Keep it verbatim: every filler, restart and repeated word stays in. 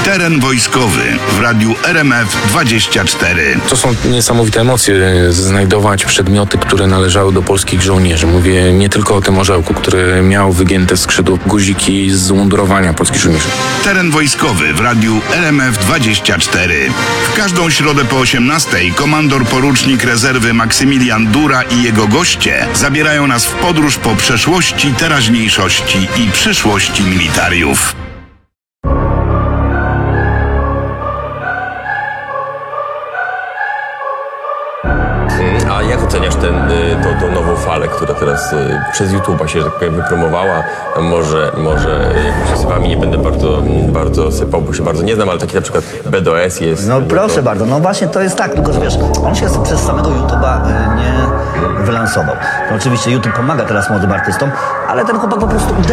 Teren wojskowy w radiu R M F dwadzieścia cztery. To są niesamowite emocje, znajdować przedmioty, które należały do polskich żołnierzy. Mówię nie tylko o tym orzełku, który miał wygięte skrzydło, guziki z umundurowania polskich żołnierzy. Teren wojskowy w radiu R M F dwadzieścia cztery. W każdą środę po osiemnastej komandor porucznik rezerwy Maksymilian Dura i jego goście zabierają nas w podróż po przeszłości, teraźniejszości i przyszłości militariów. A jak oceniasz ten, tą, tą nową falę, która teraz przez YouTube'a się, że tak powiem, wypromowała? Może, może jakimiś osobami nie będę bardzo, bardzo sypał, bo się bardzo nie znam, ale taki na przykład B D O S jest... No proszę to... bardzo, no właśnie to jest tak, tylko że wiesz, on się przez samego YouTube'a nie wylansował. No oczywiście YouTube pomaga teraz młodym artystom, ale ten chłopak po prostu